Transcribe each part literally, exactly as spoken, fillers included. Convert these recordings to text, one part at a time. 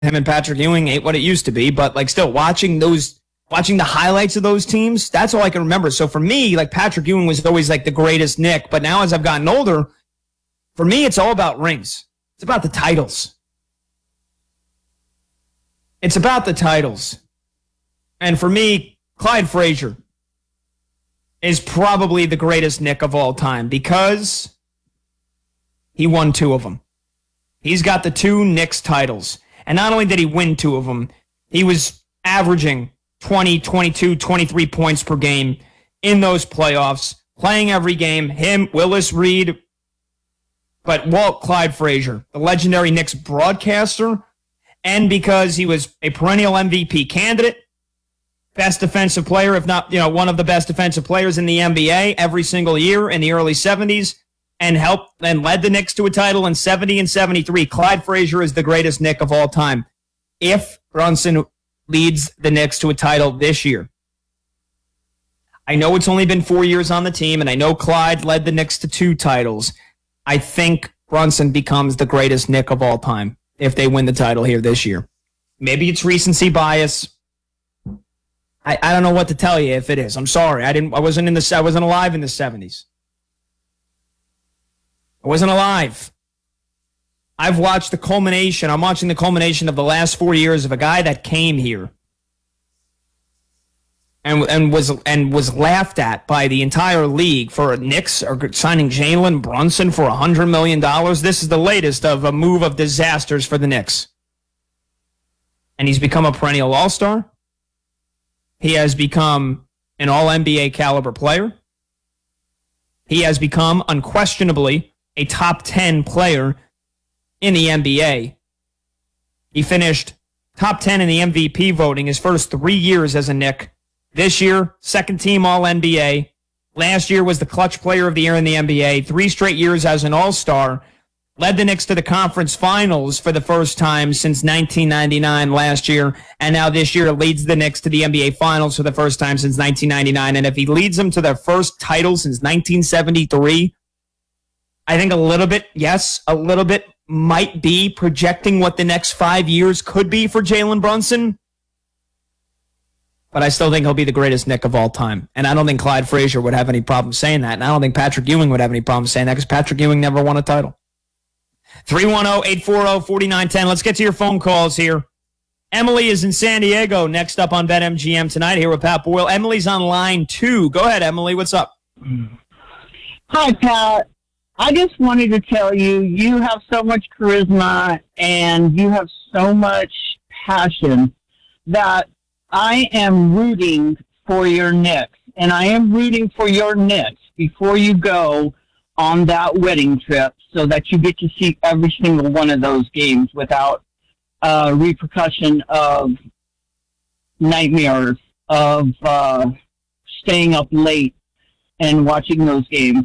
him and Patrick Ewing ain't what it used to be, but like still watching those, watching the highlights of those teams, that's all I can remember. So for me, like Patrick Ewing was always like the greatest Knick, but now as I've gotten older, for me, it's all about rings. It's about the titles. It's about the titles. And for me, Clyde Frazier is probably the greatest Knick of all time because he won two of them. He's got the two Knicks titles. And not only did he win two of them, he was averaging twenty, twenty-two, twenty-three points per game in those playoffs, playing every game. Him, Willis Reed, but Walt Clyde Frazier, the legendary Knicks broadcaster, and because he was a perennial M V P candidate, best defensive player, if not, you know, one of the best defensive players in the N B A every single year in the early seventies, and helped and led the Knicks to a title in seventy and seventy-three. Clyde Frazier is the greatest Knick of all time. If Brunson leads the Knicks to a title this year, I know it's only been four years on the team, and I know Clyde led the Knicks to two titles. I think Brunson becomes the greatest Knick of all time if they win the title here this year. Maybe it's recency bias. I, I don't know what to tell you if it is. I'm sorry. I didn't I wasn't in the I wasn't alive in the seventies. I wasn't alive. I've watched the culmination. I'm watching the culmination of the last four years of a guy that came here and and was and was laughed at by the entire league for Knicks or signing Jalen Brunson for one hundred million dollars. This is the latest of a move of disasters for the Knicks. And he's become a perennial all-star. He has become an all-N B A caliber player. He has become unquestionably a top ten player in the N B A. He finished top ten in the M V P voting his first three years as a Knick. This year, second team All-N B A. Last year was the clutch player of the year in the N B A. Three straight years as an all-star. Led the Knicks to the conference finals for the first time since nineteen ninety-nine last year. And now this year leads the Knicks to the N B A finals for the first time since nineteen ninety-nine. And if he leads them to their first title since nineteen seventy-three, I think a little bit, yes, a little bit might be projecting what the next five years could be for Jalen Brunson. But I still think he'll be the greatest Knick of all time. And I don't think Clyde Frazier would have any problem saying that. And I don't think Patrick Ewing would have any problem saying that because Patrick Ewing never won a title. three one zero, eight four zero, four nine one zero. Let's get to your phone calls here. Emily is in San Diego next up on BetMGM tonight here with Pat Boyle. Emily's on line two. Go ahead, Emily. What's up? Hi, Pat. I just wanted to tell you, you have so much charisma and you have so much passion that I am rooting for your Knicks. And I am rooting for your Knicks before you go on that wedding trip so that you get to see every single one of those games without uh, repercussion of nightmares of uh, staying up late and watching those games.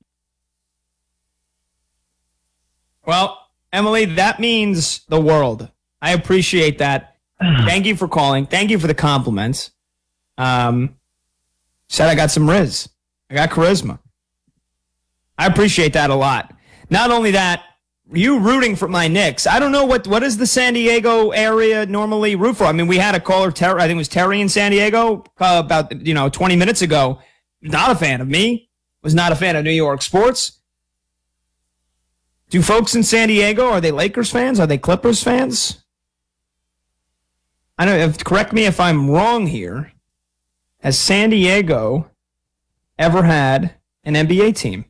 Well, Emily, that means the world. I appreciate that. Thank you for calling. Thank you for the compliments. Um, said I got some riz. I got charisma. I appreciate that a lot. Not only that, you rooting for my Knicks. I don't know what what is the San Diego area normally root for. I mean, we had a caller, Terry, I think it was Terry in San Diego, uh, about you know twenty minutes ago. Not a fan of me. Was not a fan of New York sports. Do folks in San Diego, are they Lakers fans? Are they Clippers fans? I don't know. Correct me if I'm wrong here. Has San Diego ever had an N B A team?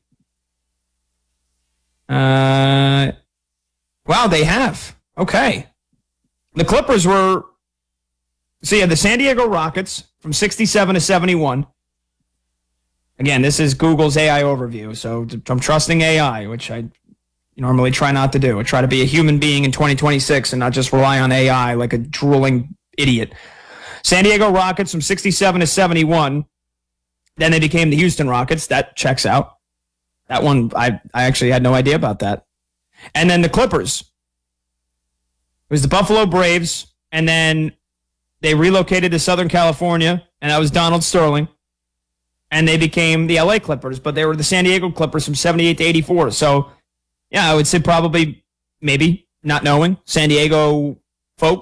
Uh, wow, they have. Okay. The Clippers were, so yeah, the San Diego Rockets from sixty-seven to seventy-one. Again, this is Google's A I overview, so I'm trusting A I, which I normally try not to do. I try to be a human being in twenty twenty-six and not just rely on A I like a drooling idiot. San Diego Rockets from sixty-seven to seventy-one. Then they became the Houston Rockets. That checks out. That one, I, I actually had no idea about that. And then the Clippers. It was the Buffalo Braves, and then they relocated to Southern California, and that was Donald Sterling. And they became the L A Clippers, but they were the San Diego Clippers from seventy-eight to eighty-four. So, yeah, I would say probably, maybe, not knowing, San Diego